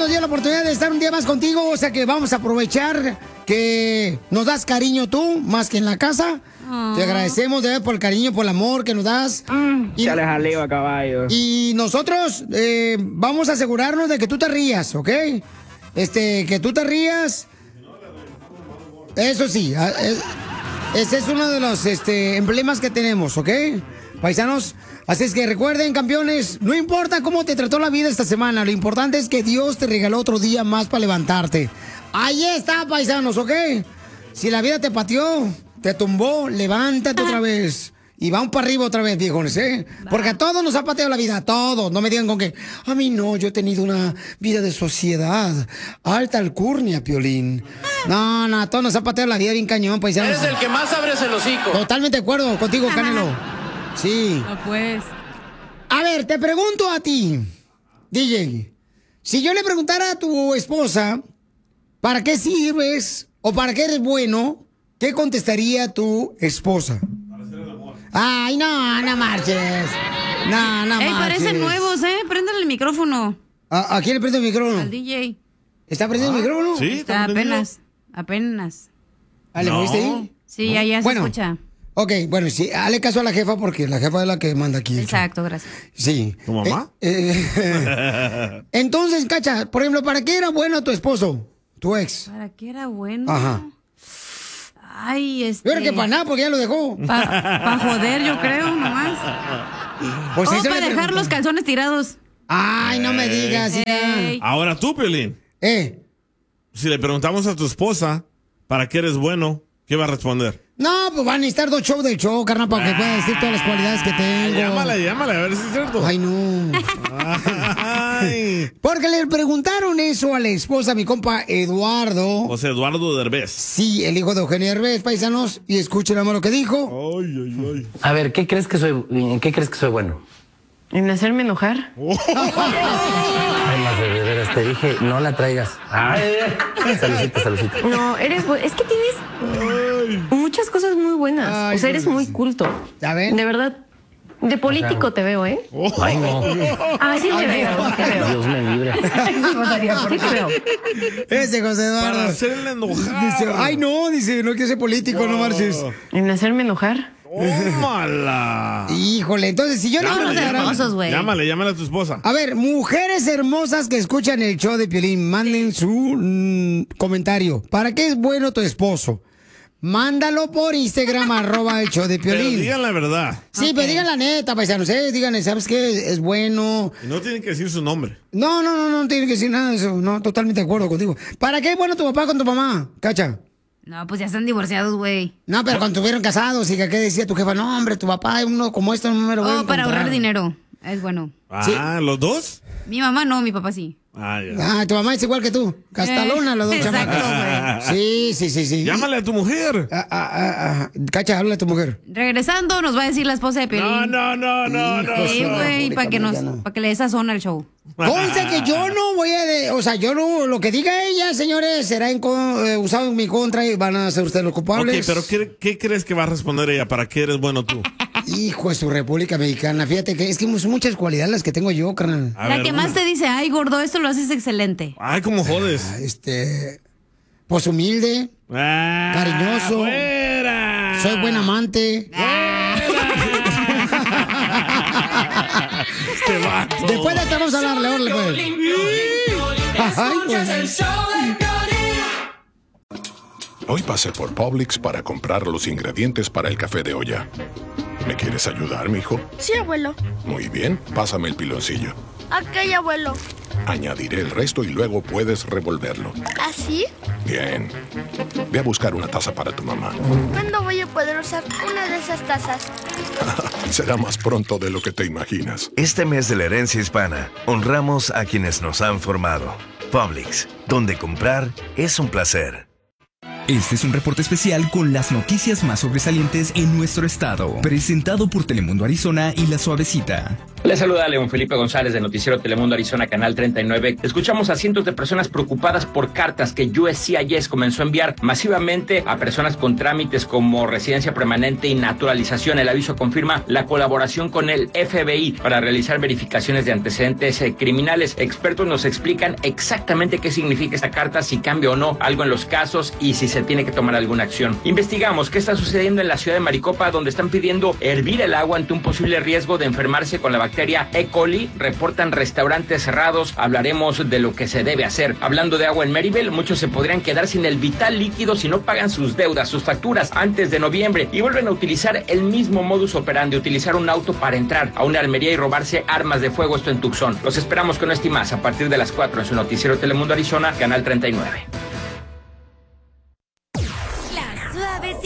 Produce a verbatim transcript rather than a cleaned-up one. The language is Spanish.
nos dio la oportunidad de estar un día más contigo, o sea que vamos a aprovechar que nos das cariño tú, más que en la casa. Oh. Te agradecemos de verdad por el cariño, por el amor que nos das. Mm, y, ya les jaleo a caballo. Y nosotros eh, vamos a asegurarnos de que tú te rías, ¿ok? Este, que tú te rías. Eso sí, es, ese es uno de los este, emblemas que tenemos, ¿ok? Paisanos, así es que recuerden, campeones, no importa cómo te trató la vida esta semana, lo importante es que Dios te regaló otro día más para levantarte. Ahí está, paisanos, ¿ok? Si la vida te pateó, te tumbó, levántate otra vez. Y vamos para arriba otra vez, viejones, ¿eh? Porque a todos nos ha pateado la vida, a todos. No me digan con que, a mí no, yo he tenido una vida de sociedad, alta alcurnia, Piolín. No, no, a todos nos ha pateado la vida bien cañón, paisanos. Eres el que más abres el hocico. Totalmente de acuerdo contigo, Canelo. Sí. No, pues. A ver, te pregunto a ti, D J. Si yo le preguntara a tu esposa, ¿para qué sirves o para qué eres bueno? ¿Qué contestaría tu esposa? Para hacer el amor. Ay, no, no marches. No, no Ey, marches. parecen nuevos, ¿eh? Préndale el micrófono. ¿A, ¿A quién le prende el micrófono? Al D J. ¿Está prendiendo ah, el micrófono? Sí, está apenas. Apenas. ¿Ah, le no. moviste ahí? Sí, allá se bueno, escucha. Ok, bueno, sí, hazle caso a la jefa porque la jefa es la que manda aquí. Exacto, gracias. Sí. ¿Tu mamá? Eh, eh, entonces, Cacha, por ejemplo, ¿para qué era bueno tu esposo? Tu ex. ¿Para qué era bueno? Ajá. Ay, este... Yo creo que para nada, porque ya lo dejó. Para pa joder, yo creo, nomás. Pues o para dejar los calzones tirados. Ay, no me digas. Ey. Ahora tú, Piolín. Eh. Si le preguntamos a tu esposa, ¿para qué eres bueno? ¿Qué va a responder? No, pues van a necesitar dos shows del show, carnal, para que pueda decir todas las cualidades que tengo. Llámala, llámala, a ver si es cierto. Ay, no. Ay. Porque le preguntaron eso a la esposa, mi compa Eduardo. José Eduardo Derbez. Sí, el hijo de Eugenio Derbez, paisanos. Y escuchen amor lo que dijo. Ay, ay, ay. A ver, ¿qué crees que soy, ¿en qué crees que soy bueno? ¿En hacerme enojar? Oh. Ay, más de veras, te dije, no la traigas. Ay, salucita, salucita. No, eres bu- es que tienes Ay. muchas cosas muy buenas. Ay, o sea, eres muy culto. ¿Ya ven? De verdad. De político o sea, te veo, ¿eh? Ay, no. Ah, sí te veo, sí te veo. Dios me libre. Sí te veo. Ese José Eduardo. Para hacerle enojar. Dice, ay, no, dice, no quiero ser político, oh. no marches. ¿En hacerme enojar? ¡Tómala! Híjole, entonces si yo no llámale, los hermosos, güey. Llámale, llámale a tu esposa. A ver, mujeres hermosas que escuchan el show de Piolín, manden su mm, comentario. ¿Para qué es bueno tu esposo? Mándalo por Instagram, arroba el show de Piolín. Pero digan la verdad. Sí, okay. Pero digan la neta, paisanos, ¿eh? Díganle, ¿sabes qué? Es bueno. Y no tienen que decir su nombre. No, no, no, no tienen que decir nada de eso. No, totalmente de acuerdo contigo. ¿Para qué es bueno tu papá con tu mamá, Cacha? No, pues ya están divorciados, güey. No, pero cuando estuvieron casados, y que ¿qué decía tu jefa? No, hombre, tu papá es uno como esto, no me lo voy a Oh, para ahorrar dinero. Es bueno. Ah, ¿sí? ¿Los dos? Mi mamá no, mi papá sí. Ah, ya. Ah, tu mamá es igual que tú. Castalona, eh, los dos exacto, chamacos. Sí, sí, sí, sí. Llámale a tu mujer. Ah, ah, ah, ah. Cacha, háblale a tu mujer. Regresando, nos va a decir la esposa de Piolín. No, no, no, no, no. Sí, güey, para que nos, para que le dé sazón al show. Conste que yo no voy a, de, o sea, yo no, lo que diga ella, señores, será en, eh, usado en mi contra y van a ser ustedes los culpables. Ok, pero ¿qué, ¿qué crees que va a responder ella? ¿Para qué eres bueno tú? Hijo de su República Mexicana, fíjate que es que son muchas cualidades las que tengo yo, carnal. A la ver, que más una. Te dice, ay, gordo, esto lo haces excelente. Ay, ¿cómo jodes? Ah, este, pues humilde, ah, cariñoso, fuera. Soy buen amante. Este vato. Después de esto vamos a hablarle, órale, pues. Ay, pues. Hoy pasé por Publix para comprar los ingredientes para el café de olla. ¿Me quieres ayudar, mijo? Sí, abuelo. Muy bien, pásame el piloncillo. Ok, abuelo. Añadiré el resto y luego puedes revolverlo. ¿Así? Bien. Ve a buscar una taza para tu mamá. ¿Cuándo voy a poder usar una de esas tazas? Será más pronto de lo que te imaginas. Este mes de la herencia hispana, honramos a quienes nos han formado. Publix, donde comprar es un placer. Este es un reporte especial con las noticias más sobresalientes en nuestro estado, presentado por Telemundo Arizona y La Suavecita. Les saluda León Felipe González de Noticiero Telemundo Arizona, Canal treinta y nueve. Escuchamos a cientos de personas preocupadas por cartas que U S C I S comenzó a enviar masivamente a personas con trámites como residencia permanente y naturalización. El aviso confirma la colaboración con el F B I para realizar verificaciones de antecedentes eh, criminales. Expertos nos explican exactamente qué significa esta carta, si cambia o no algo en los casos y si se tiene que tomar alguna acción. Investigamos qué está sucediendo en la ciudad de Maricopa, donde están pidiendo hervir el agua ante un posible riesgo de enfermarse con la bacteria E. coli. Reportan restaurantes cerrados. Hablaremos de lo que se debe hacer. Hablando de agua en Maryville, muchos se podrían quedar sin el vital líquido si no pagan sus deudas, sus facturas antes de noviembre, y vuelven a utilizar el mismo modus operandi, utilizar un auto para entrar a una armería y robarse armas de fuego, esto en Tucson. Los esperamos con esto y más a partir de las cuatro en su noticiero Telemundo Arizona, Canal treinta y nueve.